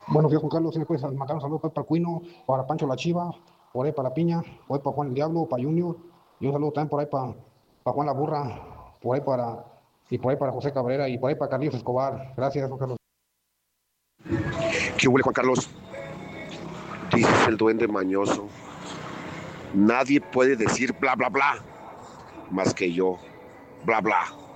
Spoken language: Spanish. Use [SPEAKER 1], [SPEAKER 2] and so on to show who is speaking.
[SPEAKER 1] Buenos días, Juan Carlos. Si me puedes mandar un saludo pues, para Cuino, para Pancho la Chiva, por ahí para la Piña, por ahí para Juan el Diablo, para Junior, y un saludo también por ahí para Juan la Burra, y por ahí para José Cabrera, y por ahí para Carlos Escobar. Gracias, Juan Carlos.
[SPEAKER 2] ¿Qué huele, Juan Carlos? Dices el duende mañoso. Nadie puede decir bla bla bla más que yo. Bla bla.